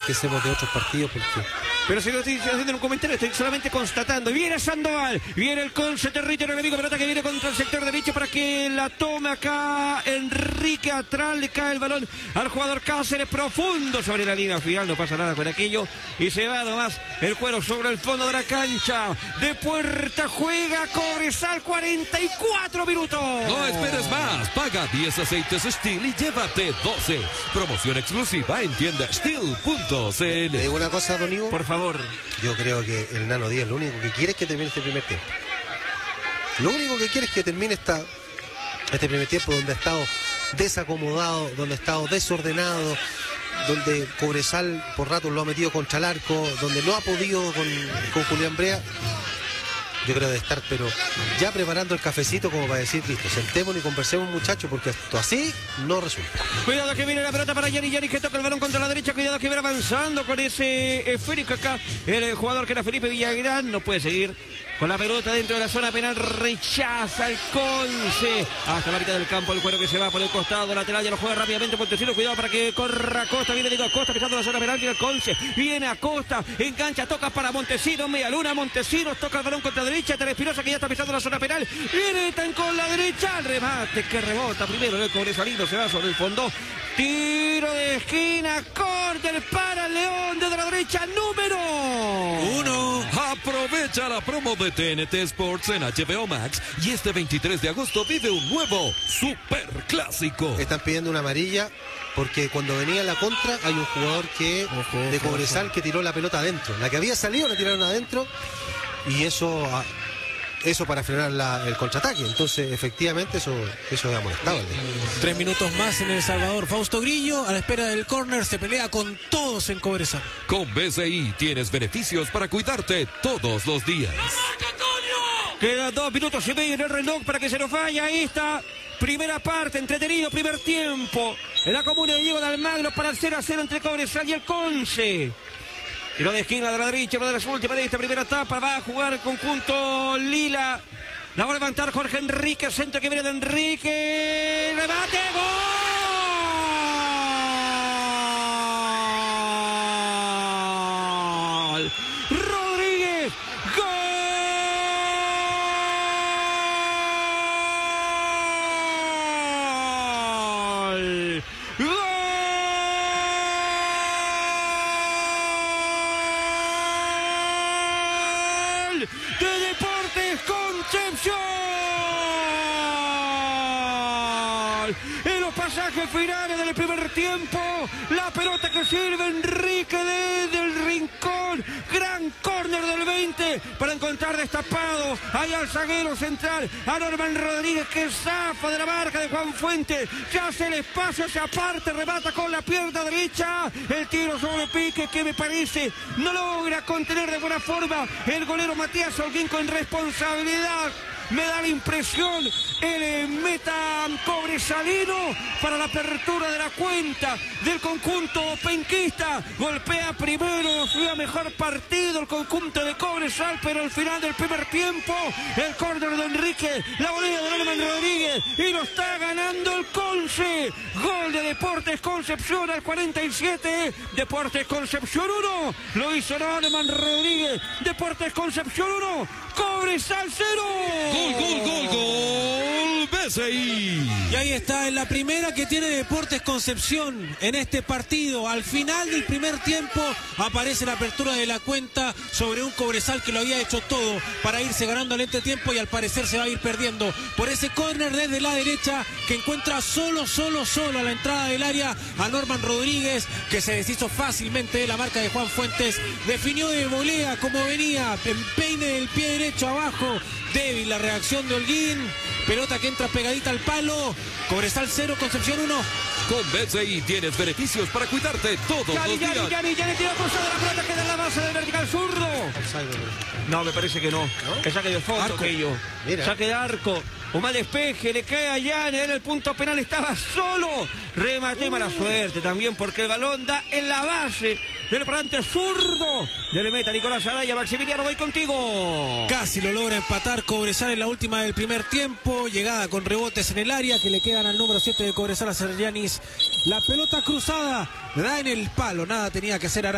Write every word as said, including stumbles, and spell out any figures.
que hacemos de otros partidos, porque... Pero si no estoy haciendo un comentario, estoy solamente constatando. Viene Sandoval, viene el Conce, territorio enemigo, pelota que viene contra el sector derecho para que la tome acá Enrique. Atrás le cae el balón al jugador Cáceres, profundo sobre la línea final, no pasa nada con aquello. Y se va nomás el cuero sobre el fondo de la cancha. De puerta juega Cobresal, cuarenta y cuatro minutos. No esperes más, paga diez aceites Steel y llévate doce. Promoción exclusiva en tienda steel punto c l. ¿Le digo una cosa, don Ivo? Por favor. Yo creo que el Nano Díaz lo único que quiere es que termine este primer tiempo. Lo único que quiere es que termine esta, este primer tiempo donde ha estado desacomodado, donde ha estado desordenado, donde Cobresal por rato lo ha metido contra el arco, donde no ha podido con, con Julián Brea. Yo creo de estar, pero ya preparando el cafecito como para decir, listo, sentémonos y conversemos, muchachos, porque esto así no resulta. Cuidado que viene la pelota para Yari, Yari que toca el balón contra la derecha, cuidado que viene avanzando con ese esférico acá. El jugador que era Felipe Villagrán no puede seguir con la pelota dentro de la zona penal, rechaza el Conce. Hasta la mitad del campo, el cuero que se va por el costado lateral, ya lo juega rápidamente Montesinos, cuidado para que corra Acosta, viene Diego Acosta pisando la zona penal, viene el Conce, viene Acosta, engancha, toca para Montesinos, media luna, Montesinos, toca el balón contra la derecha, Ter Espinosa que ya está pisando la zona penal, viene tan con la derecha, remate que rebota primero el Cobresalino, se va sobre el fondo, tiro de esquina, córner para León desde la derecha, número uno. Aprovecha la promo de T N T Sports en H B O Max y este veintitrés de agosto vive un nuevo super clásico. Están pidiendo una amarilla porque cuando venía la contra hay un jugador que de Cobresal que tiró la pelota adentro. La que había salido la tiraron adentro y eso... Eso para frenar la, el contraataque. Entonces, efectivamente, eso, eso es amonestable. Tres minutos más en El Salvador. Fausto Grillo, a la espera del córner, se pelea con todos en Cobresal. Con B C I tienes beneficios para cuidarte todos los días. Quedan dos minutos y medio en el reloj para que se nos vaya. Ahí está. Primera parte, entretenido, primer tiempo. En la comuna de Diego de Almagro para el cero a cero entre Cobresal y el Conce. Tiro de esquina de la derecha, una de las últimas de esta primera etapa. Va a jugar el conjunto Lila. La va a levantar Jorge Enrique. Centro que viene de Enrique. ¡Remate! ¡Gol! ¡Rodríguez! ¡Gol! ¡Gol! De Deportes Concepción. En los pasajes finales del primer tiempo, la pelota que sirve Enrique desde el rincón, gran córner del veinte para encontrar destapado ahí al zaguero central, a Norman Rodríguez que zafa de la marca de Juan Fuentes, ya hace el espacio, se aparte, remata con la pierna derecha, el tiro sobre pique que me parece no logra contener de buena forma el golero Matías Holguín con responsabilidad. Me da la impresión el meta cobresalino para la apertura de la cuenta del conjunto penquista. Golpea primero, fue a mejor partido el conjunto de Cobresal, pero al final del primer tiempo, el córner de Enrique, la volea de Norman Rodríguez y lo está ganando el Conce. Gol de Deportes Concepción al cuarenta y siete. Deportes Concepción uno. Lo hizo Norman Rodríguez. Deportes Concepción uno. Cobresal cero. Gol, gol, gol, gol, B C I. Y ahí está en la primera que tiene Deportes Concepción en este partido. Al final del primer tiempo aparece la apertura de la cuenta sobre un Cobresal que lo había hecho todo para irse ganando al entretiempo y al parecer se va a ir perdiendo por ese córner desde la derecha que encuentra solo, solo, solo a la entrada del área a Norman Rodríguez, que se deshizo fácilmente de la marca de Juan Fuentes. Definió de volea como venía, empeine del pie derecho abajo. Débil la reacción de Holguín. Pelota que entra pegadita al palo. Cobresal cero, Concepción uno. Con B C I tienes beneficios para cuidarte todos Yari, los días. Yari, Yari, Yari, tira cruzada la pelota, queda en la base del vertical zurdo. No, me parece que no. ¿No? Que saque de fondo Arco. aquello. Mira. Saque de arco. Un mal despeje, le cae a Yan, en el punto penal estaba solo. Remate, mala suerte también porque el balón da en la base del volante zurdo. Ya le meta Nicolás Araya. Maximiliano, voy contigo. Casi lo logra empatar Cobresal en la última del primer tiempo. Llegada con rebotes en el área que le quedan al número siete de Cobresal, a Sergianis. La pelota cruzada da en el palo. Nada tenía que hacer Araya.